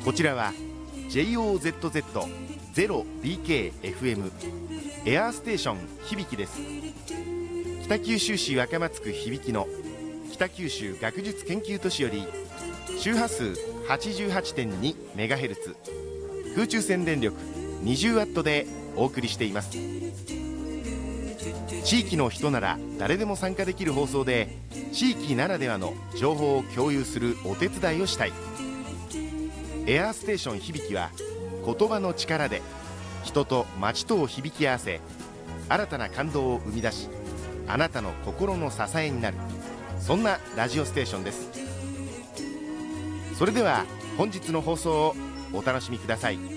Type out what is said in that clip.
こちらは JOZZ0BKFM エアーステーション響です。北九州市若松区響の北九州学術研究都市より周波数 88.2MHz 空中線電力 20W でお送りしています。地域の人なら誰でも参加できる放送で、地域ならではの情報を共有するお手伝いをしたい。エアーステーション響は言葉の力で人と街とを響き合わせ、新たな感動を生み出し、あなたの心の支えになる、そんなラジオステーションです。それでは本日の放送をお楽しみください。